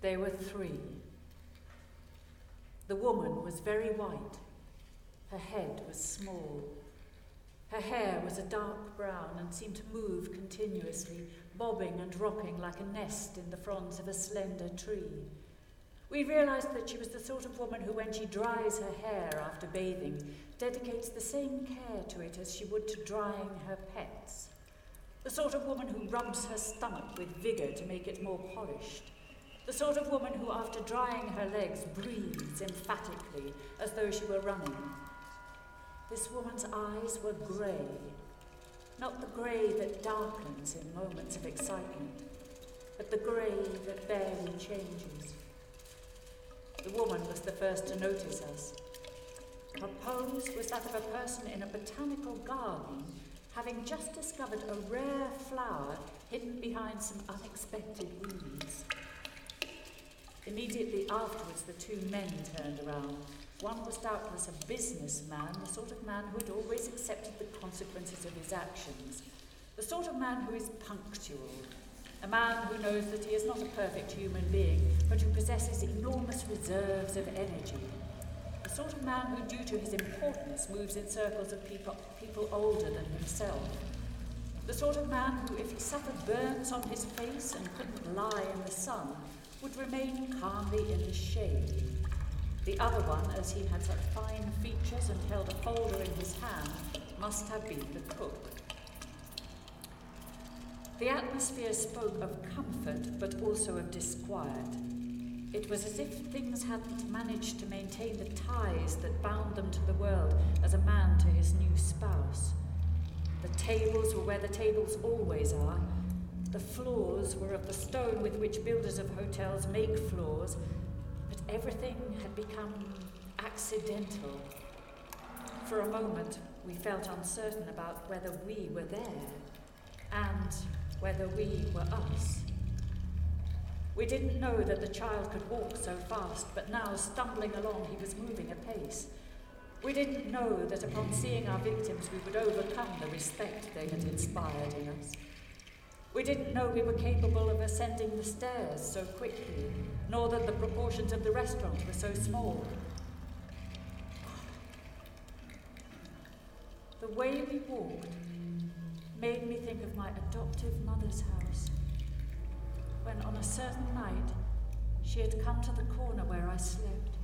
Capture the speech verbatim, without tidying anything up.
They were three. The woman was very white. Her head was small. Her hair was a dark brown and seemed to move continuously, bobbing and rocking like a nest in the fronds of a slender tree. We realized that she was the sort of woman who, when she dries her hair after bathing, dedicates the same care to it as she would to drying her pets. The sort of woman who rubs her stomach with vigor to make it more polished. The sort of woman who, after drying her legs, breathes emphatically as though she were running. This woman's eyes were grey, not the grey that darkens in moments of excitement, but the grey that barely changes. The woman was the first to notice us. Her pose was that of a person in a botanical garden, having just discovered a rare flower hidden behind some unexpected weeds. Immediately afterwards, the two men turned around. One was doubtless a businessman, the sort of man who had always accepted the consequences of his actions, the sort of man who is punctual, a man who knows that he is not a perfect human being, but who possesses enormous reserves of energy, the sort of man who, due to his importance, moves in circles of people, people older than himself, the sort of man who, if he suffered burns on his face and couldn't lie in the sun, would remain calmly in the shade. The other one, as he had such fine features and held a folder in his hand, must have been the cook. The atmosphere spoke of comfort, but also of disquiet. It was as if things hadn't managed to maintain the ties that bound them to the world as a man to his new spouse. The tables were where the tables always are. The floors were of the stone with which builders of hotels make floors, but everything had become accidental. For a moment, we felt uncertain about whether we were there and whether we were us. We didn't know that the child could walk so fast, but now, stumbling along, he was moving apace. We didn't know that upon seeing our victims, we would overcome the respect they had inspired in us. We didn't know we were capable of ascending the stairs so quickly, nor that the proportions of the restaurant were so small. The way we walked made me think of my adoptive mother's house, when on a certain night she had come to the corner where I slept.